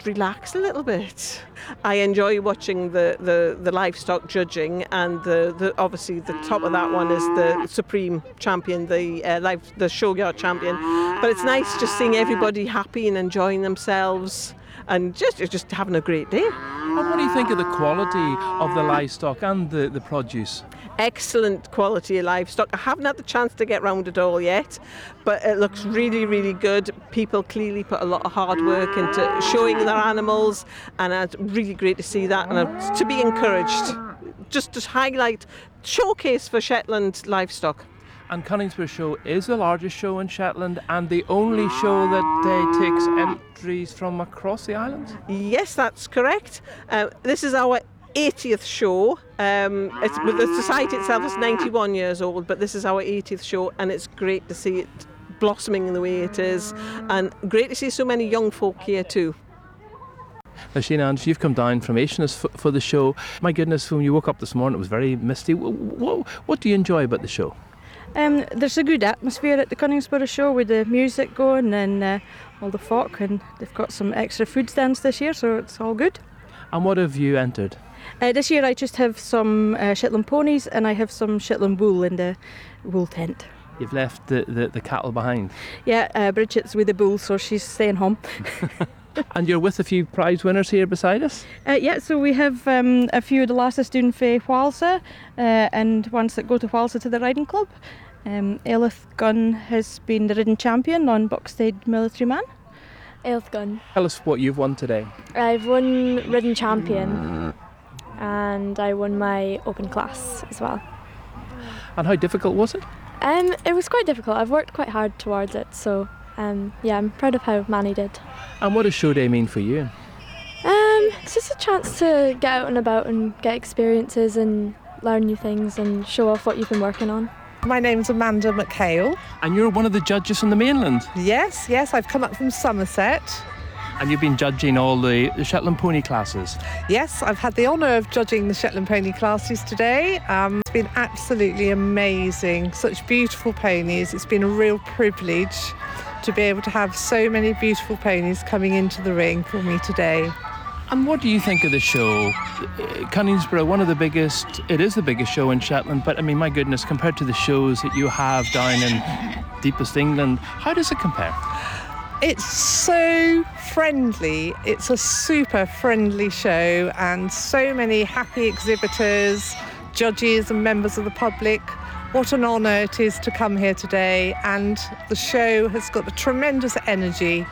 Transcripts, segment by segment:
relax a little bit. I enjoy watching the livestock judging, and the obviously the top of that one is the Supreme Champion, the Showyard Champion. But it's nice just seeing everybody happy and enjoying themselves and just having a great day. And what do you think of the quality of the livestock and the produce? Excellent quality of livestock. I haven't had the chance to get round it all yet, but it looks really, really good. People clearly put a lot of hard work into showing their animals, and it's really great to see that and to be encouraged. Just to highlight, showcase for Shetland livestock. And Coningsborough Show is the largest show in Shetland and the only show that takes entries from across the island? Yes, that's correct. This is our 80th show. The society itself is 91 years old, but this is our 80th show, and it's great to see it blossoming in the way it is, and great to see so many young folk here too. Now, Sheena Andrews, you've come down from Aishnes for the show. My goodness, when you woke up this morning, it was very misty. What do you enjoy about the show? There's a good atmosphere at the Coningsborough Show with the music going and all the folk, and they've got some extra food stands this year, so it's all good. And what have you entered? This year I just have some Shetland ponies, and I have some Shetland wool in the wool tent. You've left the cattle behind? Yeah, Bridget's with the bull, so she's staying home. And you're with a few prize winners here beside us? Yeah, so we have a few of the lasses doing for Whalsa and ones that go to Whalsa to the riding club. Elith Gunn has been the ridden champion on Buxted Military Man. Elith Gunn. Tell us what you've won today. I've won ridden champion and I won my open class as well. And how difficult was it? It was quite difficult. I've worked quite hard towards it, so yeah, I'm proud of how Manny did. And what does show day mean for you? It's just a chance to get out and about and get experiences and learn new things and show off what you've been working on. My name's Amanda McHale. And you're one of the judges from the mainland? Yes, I've come up from Somerset. And you've been judging all the Shetland pony classes? Yes, I've had the honour of judging the Shetland pony classes today. It's been absolutely amazing. Such beautiful ponies. It's been a real privilege to be able to have so many beautiful ponies coming into the ring for me today. And what do you think of the show? Coningsborough, one of the biggest, it is the biggest show in Shetland, but I mean, my goodness, compared to the shows that you have down in deepest England, how does it compare? It's so friendly. It's a super friendly show, and so many happy exhibitors, judges and members of the public. What an honour it is to come here today, and the show has got a tremendous energy.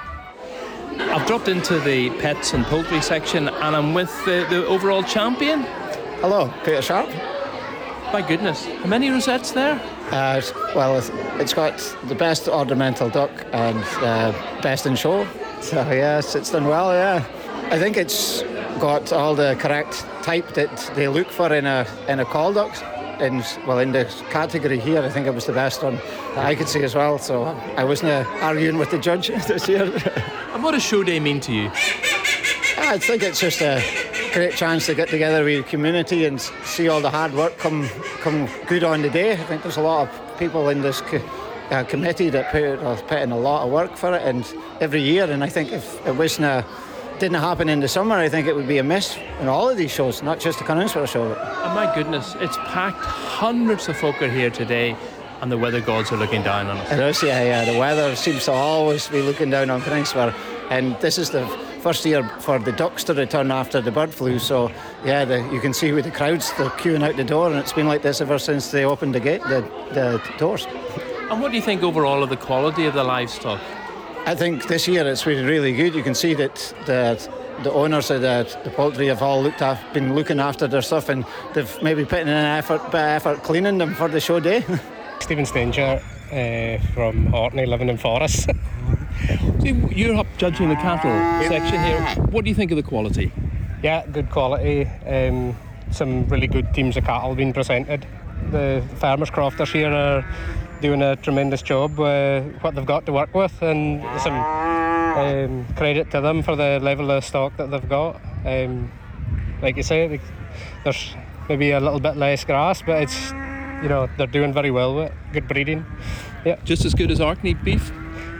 I've dropped into the pets and poultry section, and I'm with the overall champion. Hello, Peter Sharp. My goodness, how many rosettes there? Well, it's got the best ornamental duck and best in show. So yes, it's done well. Yeah, I think it's got all the correct type that they look for in a call duck. In the category here, I think it was the best one that I could see as well. So I wasn't arguing with the judge this year. And what does show day mean to you? I think it's just a great chance to get together with your community and see all the hard work come good on the day. I think there's a lot of people in this committee that put in a lot of work for it, and every year. And I think if it didn't happen in the summer, I think it would be a miss in all of these shows, not just the Coningsborough show. And my goodness, it's packed. Hundreds of folk are here today, and the weather gods are looking down on us. It is, yeah. The weather seems to always be looking down on Coningsborough, and this is the first year for the ducks to return after the bird flu. So yeah, you can see with the crowds, they're queuing out the door, and it's been like this ever since they opened the doors. And what do you think overall of the quality of the livestock? I think this year it's been really good. You can see that the owners of the poultry have all been looking after their stuff, and they've maybe put in an bit of effort cleaning them for the show day. Stephen Stanger from Orkney, living in Forres. So you're up judging the cattle section here. What do you think of the quality? Yeah, good quality. Some really good teams of cattle being presented. The farmers crofters here are doing a tremendous job with what they've got to work with, and some credit to them for the level of stock that they've got. Like you say, there's maybe a little bit less grass, but it's, they're doing very well with it. Good breeding. Yeah. Just as good as Orkney beef?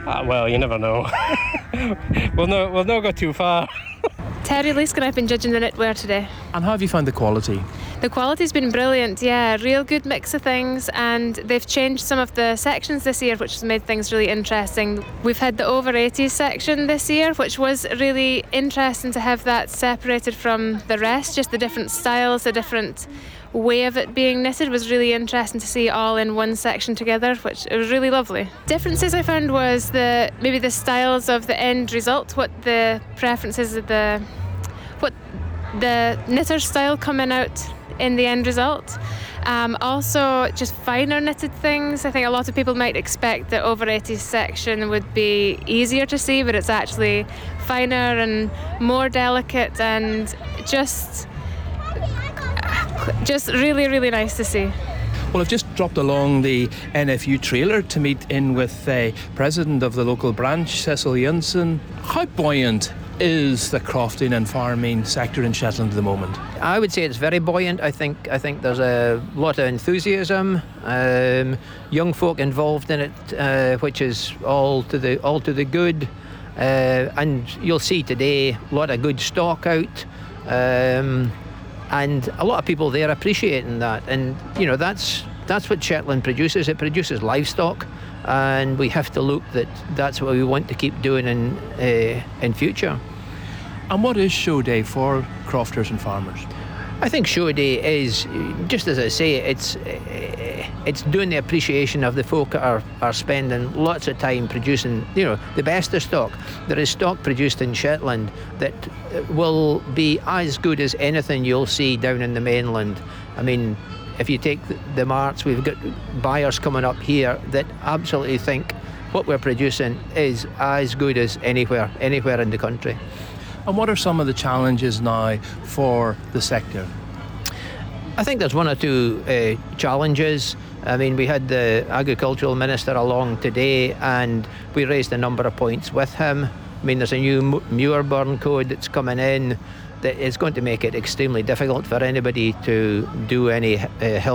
Well, you never know. We'll not go too far. Terry Leeskin, I've been judging the knitwear today. And how have you found the quality? The quality's been brilliant, yeah, real good mix of things, and they've changed some of the sections this year, which has made things really interesting. We've had the over 80s section this year, which was really interesting to have that separated from the rest, just the different styles, the different way of it being knitted was really interesting to see all in one section together, which it was really lovely. Differences I found was maybe the styles of the end result, what the preferences of what the knitter style coming out in the end result. Also just finer knitted things. I think a lot of people might expect the over 80s section would be easier to see, but it's actually finer and more delicate and just really, really nice to see. Well, I've just dropped along the NFU trailer to meet in with the president of the local branch, Cecil Janssen. How buoyant is the crofting and farming sector in Shetland at the moment? I would say it's very buoyant. I think there's a lot of enthusiasm, young folk involved in it, which is all to the good. And you'll see today a lot of good stock out. And a lot of people there appreciating that, and that's what Shetland produces. It produces livestock, and we have to look that's what we want to keep doing in future. And what is show day for crofters and farmers? I think show day is, just as I say, it's doing the appreciation of the folk that are spending lots of time producing, the best of stock. There is stock produced in Shetland that will be as good as anything you'll see down in the mainland. I mean, if you take the marts, we've got buyers coming up here that absolutely think what we're producing is as good as anywhere in the country. And what are some of the challenges now for the sector? I think there's one or two challenges. I mean, we had the Agricultural Minister along today, and we raised a number of points with him. I mean, there's a new Muirburn code that's coming in that is going to make it extremely difficult for anybody to do any hill